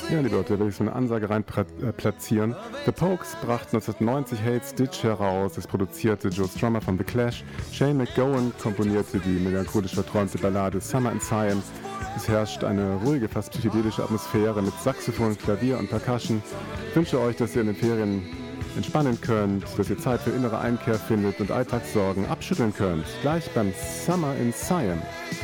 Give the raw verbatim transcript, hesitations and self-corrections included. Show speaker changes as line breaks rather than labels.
Ja, liebe Leute, da will ich so eine Ansage rein pra- äh, platzieren. The Pokes brachten neunzehnhundertneunzig Hate Stitch heraus. Es produzierte Joe Strummer von The Clash. Shane MacGowan komponierte die melancholisch verträumte Ballade Summer in Siam. Es herrscht eine ruhige, fast psychedelische Atmosphäre mit Saxophon, Klavier und Percussion. Ich wünsche euch, dass ihr in den Ferien entspannen könnt, dass ihr Zeit für innere Einkehr findet und Alltagssorgen abschütteln könnt. Gleich beim Summer in Siam.